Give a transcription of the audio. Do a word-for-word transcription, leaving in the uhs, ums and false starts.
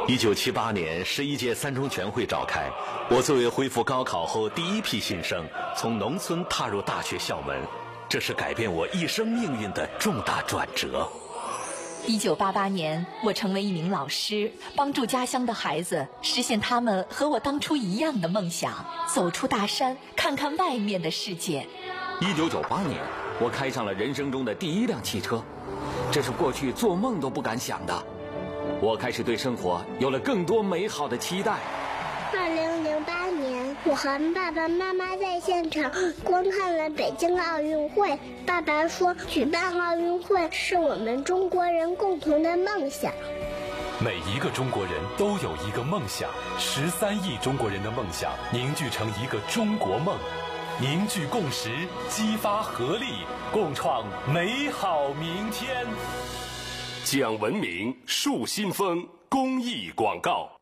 一九七八年十一届三中全会召开，我作为恢复高考后第一批新生，从农村踏入大学校门，这是改变我一生命运的重大转折。 一九八八年，我成为一名老师，帮助家乡的孩子实现他们和我当初一样的梦想，走出大山，看看外面的世界。 一九九八年，我开上了人生中的第一辆汽车，这是过去做梦都不敢想的。我开始对生活有了更多美好的期待。 二零零八年，我和爸爸妈妈在现场观看了北京奥运会。爸爸说，举办奥运会是我们中国人共同的梦想。 每一个中国人都有一个梦想，十三亿中国人的梦想凝聚成一个中国梦，凝聚共识，激发合力，共创美好明天。 讲文明，树新风公益广告。